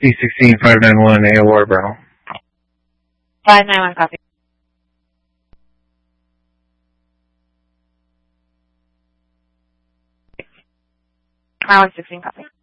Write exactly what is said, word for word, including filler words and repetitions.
C sixteen five nine one, A O R Bravo. five nine one, copy. Tower sixteen, copy.